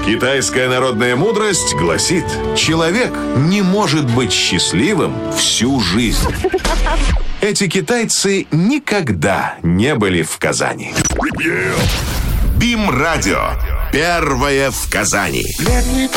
Китайская народная мудрость гласит: человек не может быть счастливым всю жизнь. Эти китайцы никогда не были в Казани. БИМ-радио. Первое в Казани. Летний